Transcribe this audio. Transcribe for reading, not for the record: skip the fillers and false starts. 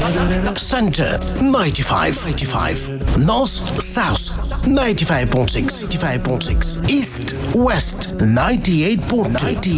Center 95. North South 95.6. East West 98.2.